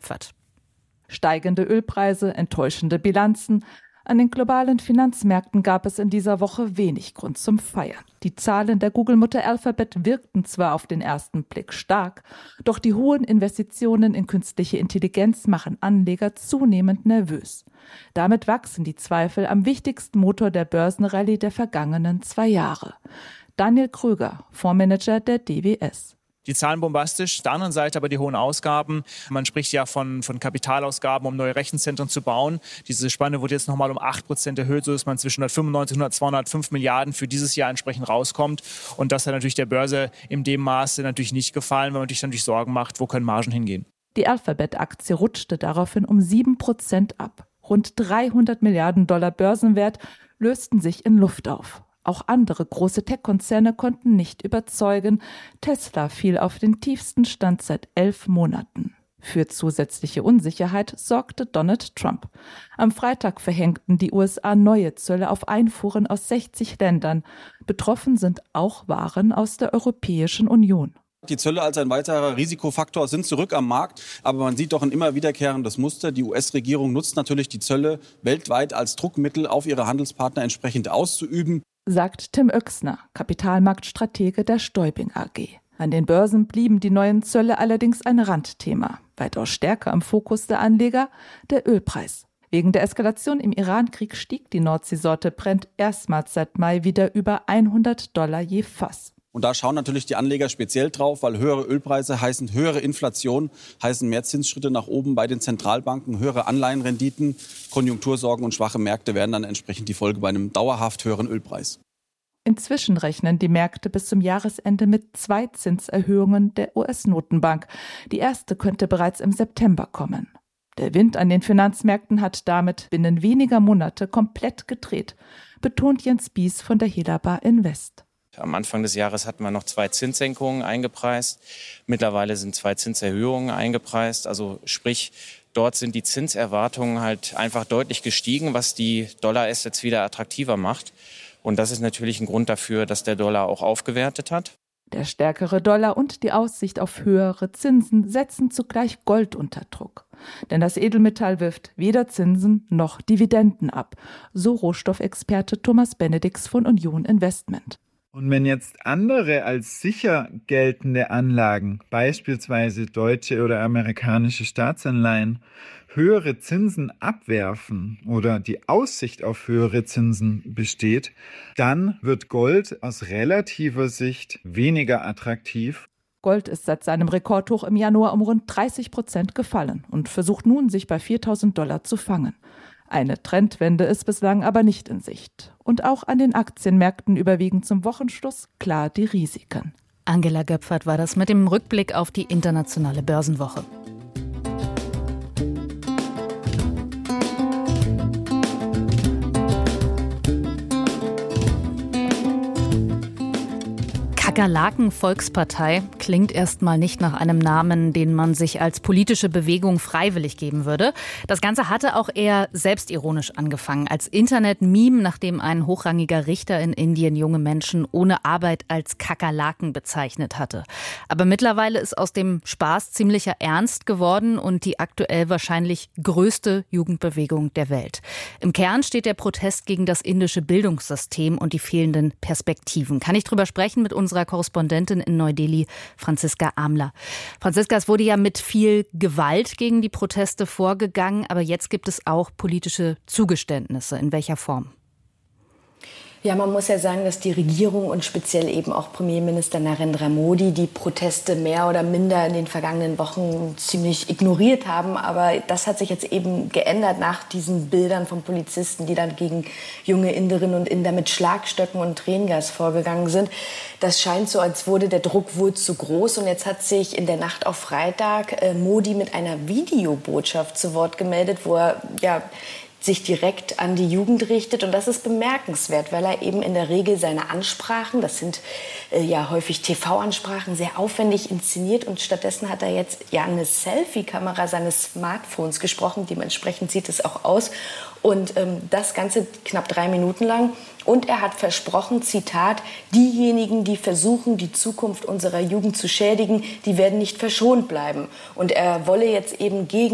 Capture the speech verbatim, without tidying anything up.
Göpfert. Steigende Ölpreise, enttäuschende Bilanzen. An den globalen Finanzmärkten gab es in dieser Woche wenig Grund zum Feiern. Die Zahlen der Google-Mutter Alphabet wirkten zwar auf den ersten Blick stark, doch die hohen Investitionen in künstliche Intelligenz machen Anleger zunehmend nervös. Damit wachsen die Zweifel am wichtigsten Motor der Börsenrallye der vergangenen zwei Jahre. Daniel Kröger, Fondsmanager der D W S. Die Zahlen bombastisch, auf der anderen Seite aber die hohen Ausgaben. Man spricht ja von, von Kapitalausgaben, um neue Rechenzentren zu bauen. Diese Spanne wurde jetzt nochmal um acht Prozent erhöht, sodass man zwischen hundertfünfundneunzig und zweihundertfünf Milliarden für dieses Jahr entsprechend rauskommt. Und das hat natürlich der Börse in dem Maße natürlich nicht gefallen, weil man sich natürlich Sorgen macht, wo können Margen hingehen. Die Alphabet-Aktie rutschte daraufhin um sieben Prozent ab. Rund dreihundert Milliarden Dollar Börsenwert lösten sich in Luft auf. Auch andere große Tech-Konzerne konnten nicht überzeugen. Tesla fiel auf den tiefsten Stand seit elf Monaten. Für zusätzliche Unsicherheit sorgte Donald Trump. Am Freitag verhängten die U S A neue Zölle auf Einfuhren aus sechzig Ländern. Betroffen sind auch Waren aus der Europäischen Union. Die Zölle als ein weiterer Risikofaktor sind zurück am Markt, aber man sieht doch ein immer wiederkehrendes Muster. Die U S-Regierung nutzt natürlich die Zölle weltweit als Druckmittel auf ihre Handelspartner entsprechend auszuüben, sagt Tim Oechsner, Kapitalmarktstratege der Stäubing A G. An den Börsen blieben die neuen Zölle allerdings ein Randthema. Weitaus stärker im Fokus der Anleger der Ölpreis. Wegen der Eskalation im Iran-Krieg stieg die Nordseesorte Brent erstmals seit Mai wieder über hundert Dollar je Fass. Und da schauen natürlich die Anleger speziell drauf, weil höhere Ölpreise heißen höhere Inflation, heißen mehr Zinsschritte nach oben bei den Zentralbanken, höhere Anleihenrenditen, Konjunktursorgen und schwache Märkte wären dann entsprechend die Folge bei einem dauerhaft höheren Ölpreis. Inzwischen rechnen die Märkte bis zum Jahresende mit zwei Zinserhöhungen der U S-Notenbank. Die erste könnte bereits im September kommen. Der Wind an den Finanzmärkten hat damit binnen weniger Monate komplett gedreht, betont Jens Bies von der Helaba Invest. Am Anfang des Jahres hatten wir noch zwei Zinssenkungen eingepreist. Mittlerweile sind zwei Zinserhöhungen eingepreist. Also sprich, dort sind die Zinserwartungen halt einfach deutlich gestiegen, was die Dollar-Assets wieder attraktiver macht. Und das ist natürlich ein Grund dafür, dass der Dollar auch aufgewertet hat. Der stärkere Dollar und die Aussicht auf höhere Zinsen setzen zugleich Gold unter Druck. Denn das Edelmetall wirft weder Zinsen noch Dividenden ab, so Rohstoffexperte Thomas Benedix von Union Investment. Und wenn jetzt andere als sicher geltende Anlagen, beispielsweise deutsche oder amerikanische Staatsanleihen, höhere Zinsen abwerfen oder die Aussicht auf höhere Zinsen besteht, dann wird Gold aus relativer Sicht weniger attraktiv. Gold ist seit seinem Rekordhoch im Januar um rund dreißig Prozent gefallen und versucht nun, sich bei viertausend Dollar zu fangen. Eine Trendwende ist bislang aber nicht in Sicht. Und auch an den Aktienmärkten überwiegen zum Wochenschluss klar die Risiken. Angela Göpfert war das mit dem Rückblick auf die internationale Börsenwoche. Kakerlaken-Volkspartei klingt erstmal nicht nach einem Namen, den man sich als politische Bewegung freiwillig geben würde. Das Ganze hatte auch eher selbstironisch angefangen, als Internet-Meme, nachdem ein hochrangiger Richter in Indien junge Menschen ohne Arbeit als Kakerlaken bezeichnet hatte. Aber mittlerweile ist aus dem Spaß ziemlicher Ernst geworden und die aktuell wahrscheinlich größte Jugendbewegung der Welt. Im Kern steht der Protest gegen das indische Bildungssystem und die fehlenden Perspektiven. Kann ich drüber sprechen mit unserer Korrespondentin in Neu-Delhi, Franziska Amler. Franziska, es wurde ja mit viel Gewalt gegen die Proteste vorgegangen, aber jetzt gibt es auch politische Zugeständnisse. In welcher Form? Ja, man muss ja sagen, dass die Regierung und speziell eben auch Premierminister Narendra Modi die Proteste mehr oder minder in den vergangenen Wochen ziemlich ignoriert haben. Aber das hat sich jetzt eben geändert nach diesen Bildern von Polizisten, die dann gegen junge Inderinnen und Inder mit Schlagstöcken und Tränengas vorgegangen sind. Das scheint so, als wurde der Druck wohl zu groß. Und jetzt hat sich in der Nacht auf Freitag äh, Modi mit einer Videobotschaft zu Wort gemeldet, wo er ja sich direkt an die Jugend richtet. Und das ist bemerkenswert, weil er eben in der Regel seine Ansprachen, das sind äh, ja häufig T V-Ansprachen, sehr aufwendig inszeniert. Und stattdessen hat er jetzt ja eine Selfie-Kamera seines Smartphones gesprochen. Dementsprechend sieht es auch aus. Und ähm, das Ganze knapp drei Minuten lang. Und er hat versprochen, Zitat, diejenigen, die versuchen, die Zukunft unserer Jugend zu schädigen, die werden nicht verschont bleiben. Und er wolle jetzt eben gegen